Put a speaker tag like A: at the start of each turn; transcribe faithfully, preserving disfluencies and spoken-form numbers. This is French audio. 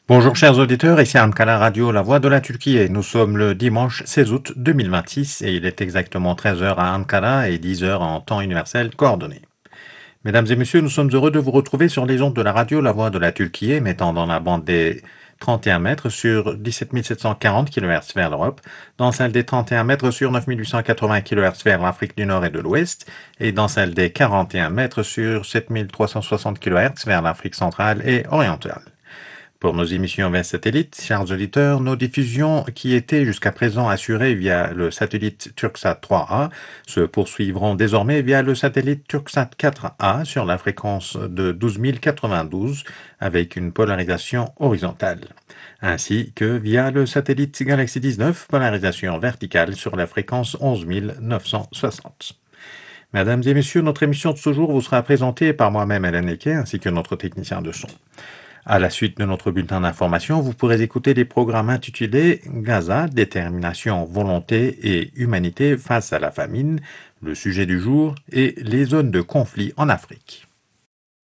A: Bonjour chers auditeurs, ici Ankara Radio, la voix de la Turquie. Et nous sommes le dimanche seize août deux mille vingt-six et il est exactement treize heures à Ankara et dix heures en temps universel coordonné. Mesdames et messieurs, nous sommes heureux de vous retrouver sur les ondes de la radio La Voix de la Turquie, émettant dans la bande des trente et un mètres sur dix-sept mille sept cent quarante kilohertz vers l'Europe, dans celle des trente et un mètres sur neuf mille huit cent quatre-vingts kilohertz vers l'Afrique du Nord et de l'Ouest, et dans celle des quarante et un mètres sur sept mille trois cent soixante kilohertz vers l'Afrique centrale et orientale. Pour nos émissions vers satellite, chers auditeurs, nos diffusions qui étaient jusqu'à présent assurées via le satellite Turksat trois A se poursuivront désormais via le satellite Turksat quatre A sur la fréquence de douze mille quatre-vingt-douze avec une polarisation horizontale, ainsi que via le satellite Galaxy dix-neuf, polarisation verticale sur la fréquence onze mille neuf cent soixante. Mesdames et messieurs, notre émission de ce jour vous sera présentée par moi-même, Hélène Lequet, ainsi que notre technicien de son. À la suite de notre bulletin d'information, vous pourrez écouter les programmes intitulés Gaza, détermination, volonté et humanité face à la famine, le sujet du jour et les zones de conflit en Afrique.